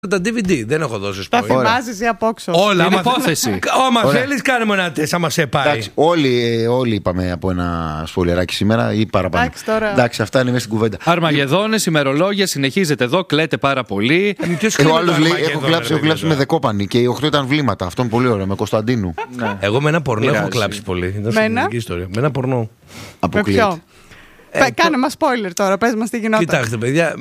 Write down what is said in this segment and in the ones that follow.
Τα DVD δεν έχω δώσει spoiler. Τα θυμάζεις ή απόξω. Όλα. Είναι υπόθεση. Άμα θέλεις κάνε μου ένα τεστ, άμα σε πάει. Εντάξει, όλοι είπαμε από ένα σπολιεράκι σήμερα ή παραπάνω. Εντάξει, αυτά είναι μέσα στην κουβέντα. Αρμαγεδόνες, ημερολόγια, συνεχίζετε εδώ, κλαίτε πάρα πολύ. Ο άλλος λέει: έχω κλάψει με Δεκόπανη και οι 8 ήταν βλήματα. Αυτό είναι πολύ ωραίο, με Κωνσταντίνου. Εγώ με ένα πορνό έχω κλάψει πολύ. Με ένα πορνό. Αποκλείεται. Κάνε μας spoiler τώρα, πες μας τι γινόταν. Κοιτάξτε παιδιά,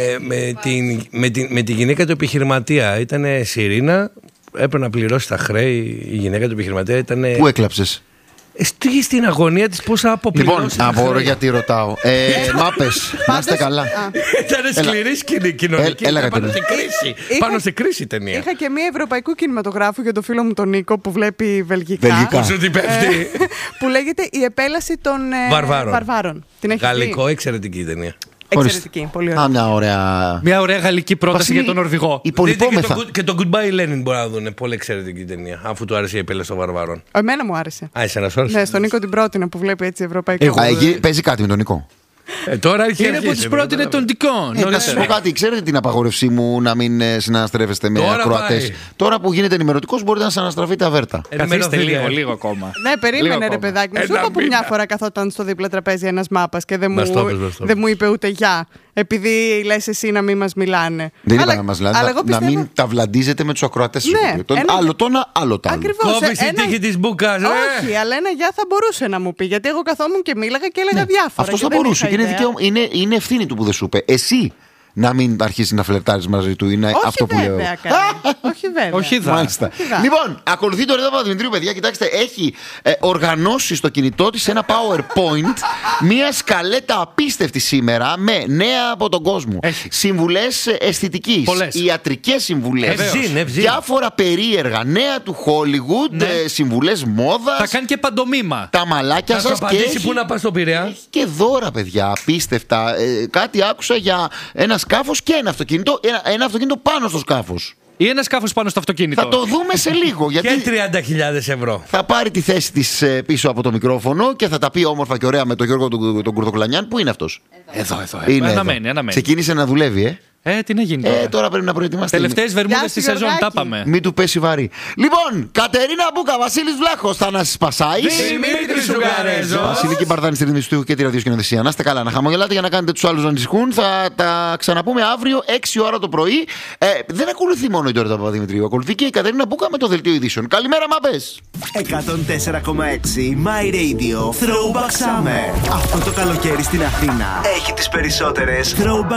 με τη γυναίκα του επιχειρηματία ήταν Σιρήνα, έπρεπε να πληρώσει τα χρέη. Η γυναίκα του επιχειρηματία ήταν. Πού έκλαψες? Στην αγωνία της πώς θα αποπληρώσει. Λοιπόν, απορώ γιατί ρωτάω. Μάπες, να είστε καλά. Ήταν σκληρή κοινωνική. Πάνω σε κρίση ταινία. Είχα και μία ευρωπαϊκού κινηματογράφου για το φίλο μου τον Νίκο που βλέπει βελγικά. Που λέγεται Η επέλαση των βαρβάρων. Γαλλικό, εξαιρετική ταινία. Εξαιρετική, πολύ ωραία. Μια ωραία γαλλική πρόταση για τον Νορβηγό. Και το Goodbye Lenin μπορεί να δουν. Πολύ εξαιρετική ταινία. Αφού του άρεσε η επέλαση των βαρβάρων. Εμένα μου άρεσε. Εσένα σου άρεσε? Ναι, στον Νίκο την πρότεινα που βλέπει έτσι ευρωπαϊκό. Παίζει κάτι με τον Νίκο. Τώρα είναι που τους πρότεινε τον Τικών. Να σας πω κάτι, ξέρετε την απαγόρευσή μου να μην συναναστρέφεστε με ακροατές? Τώρα που γίνετε ενημερωτικός μπορείτε να συναναστραφείτε αβέρτα. Καθίστε λίγο ακόμα. Ναι, περίμενε ρε παιδάκι μου. Σου είπα που μια φορά καθόταν στο δίπλα τραπέζι ένας μάπας και δεν μου είπε ούτε γεια. Επειδή λες εσύ να μην μας μιλάνε. Δεν είπα να μας μιλάνε, να μην τα βλαντίζετε με τους ακροατές. Άλλο το ένα, άλλο το άλλο. Κόβεις η τύχη της μπουκάς. Όχι, αλλά ένα γεια θα μπορούσε να μου πει. Γιατί εγώ καθόμουν και μίλαγα και έλεγα διάφορα. Αυτό θα μπορούσε και είναι ευθύνη του που δεν σου είπε. Εσύ να μην αρχίσει να φλερτάρεις μαζί του. Είναι αυτό που λέω. Όχι βέβαια. Όχι μάλιστα. Λοιπόν, ακολουθεί το Ρέδα Παπαδημητρίου, παιδιά. Κοιτάξτε, έχει οργανώσει στο κινητό της ένα PowerPoint, μια σκαλέτα απίστευτη σήμερα με νέα από τον κόσμο. Συμβουλές αισθητικής, ιατρικές συμβουλές, διάφορα περίεργα νέα του Hollywood, συμβουλές μόδας. Θα κάνει και παντομήμα. Τα μαλάκια σας. Και έχει πού να πας στον Πειραιά. Έχει και δώρα, παιδιά, απίστευτα. Κάτι άκουσα για ένα σκάφος και ένα αυτοκίνητο. Ένα αυτοκίνητο πάνω στο σκάφος. Ή ένα σκάφος πάνω στο αυτοκίνητο. Θα το δούμε σε λίγο. Γιατί και 30.000 ευρώ. Θα πάρει τη θέση της πίσω από το μικρόφωνο και θα τα πει όμορφα και ωραία με τον Γιώργο τον Κουρτοκλανιάν. Πού είναι αυτός? Εδώ. Αναμένει. Ξεκίνησε να δουλεύει, τι να γίνει τώρα. Τώρα πρέπει να προετοιμαστεί. Τελευταίες βερμούδες στη σεζόν, τα πάμε. Μην του πέσει βαρύ. Λοιπόν, Κατερίνα Μπούκα, Βασίλης Βλάχος, Θανάσης Πασάης, Δημήτρης Σουγκαρέζος, Βασιλική Μπαρδάνη στη ρύθμιση του ήχου και τη ραδιοσκηνοθεσία. Να είστε καλά, να χαμογελάτε για να κάνετε τους άλλους να ανησυχούν. Θα τα ξαναπούμε αύριο 6 ώρα το πρωί. Δεν ακολουθεί μόνο η Ντόρα Παπαδημητρίου, ακολουθεί και η Κατερίνα Μπούκα με το δελτίο ειδήσεων. Καλημέρα, μαπές. 104,6 My Radio Throwback Summer. Αυτό το καλοκαίρι στην Αθήνα έχει τις περισσότερες Throwback